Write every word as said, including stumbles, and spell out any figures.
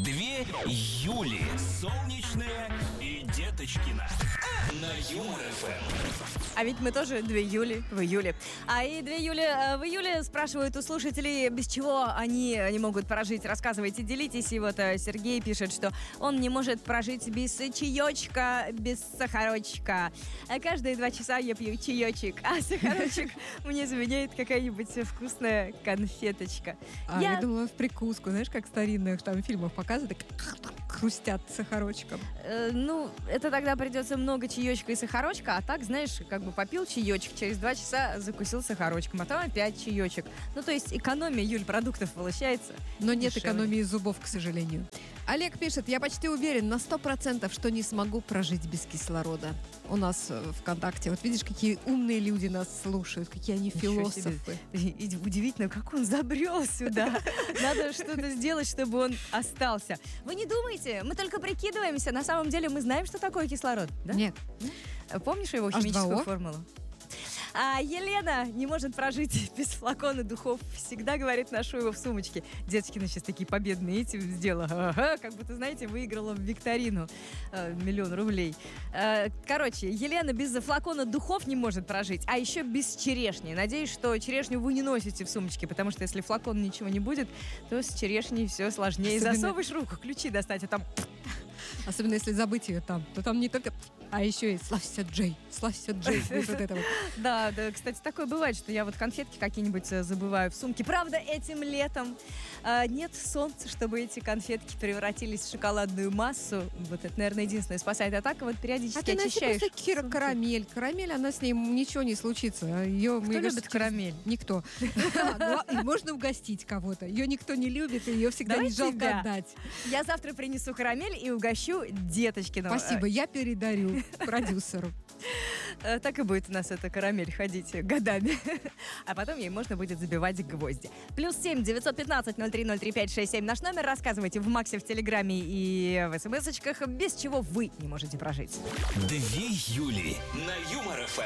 Две Юли. Солнечная и Деточкина. На Юмор эф эм. А ведь мы тоже две Юли в июле. А и две Юли э, в июле спрашивают у слушателей, без чего они не могут прожить. Рассказывайте, делитесь. И вот э, Сергей пишет, что он не может прожить без чаечка, без сахарочка. А каждые два часа я пью чаечек, а сахарочек мне заменяет какая-нибудь вкусная конфеточка. А я... я думала, в прикуску, знаешь, как в старинных там фильмах показывают, так хрустят сахарочком. Э, ну, это тогда придется много чаечка и сахарочка, а так, знаешь, как бы попил чаечек, через два часа закусил сахарочком, а там опять чаечек. Ну, то есть экономия, Юль, продуктов получается. Но нет дешевле. экономии зубов, к сожалению. Олег пишет, я почти уверен на сто процентов, что не смогу прожить без кислорода. У нас в ВКонтакте, вот видишь, какие умные люди нас слушают, какие они философы. И удивительно, как он забрел сюда. Надо что-то сделать, чтобы он остался. Вы не думайте, мы только прикидываемся. На самом деле мы знаем, что такое кислород. Да? Нет. Помнишь его химическую формулу? А Елена не может прожить без флакона духов. Всегда, говорит, ношу его в сумочке. Деточкины сейчас такие победные этим сделала. Ага, как будто, знаете, выиграла в викторину э, миллион рублей. Э, короче, Елена без флакона духов не может прожить, а еще без черешни. Надеюсь, что черешню вы не носите в сумочке, потому что если флакон ничего не будет, то с черешней все сложнее. Особенно... Засовываешь руку, ключи достать, а там... Особенно если забыть ее там, то там не только... А еще и славься Джей, славься Джей. Вот это вот. Да, да, кстати, такое бывает, что я вот конфетки какие-нибудь забываю в сумке. Правда, этим летом э, нет солнца, чтобы эти конфетки превратились в шоколадную массу. Вот это, наверное, единственное спасает. А так вот периодически а ты очищаешь. А ты носи карамель. Карамель, она с ней ничего не случится. Ее, Кто любит кажется, карамель? Никто. Можно угостить кого-то. Ее никто не любит, и ее всегда не жалко отдать. Я завтра принесу карамель и угощу Деточкину. Спасибо, я передарю продюсеру. Так и будет у нас эта карамель ходить годами. А потом ей можно будет забивать гвозди. Плюс семь девятьсот пятнадцать ноль три ноль три пять шесть семь наш номер. Рассказывайте в Максе, в Телеграме и в СМС-очках, без чего вы не можете прожить. Две Юли на Юмор эф эм.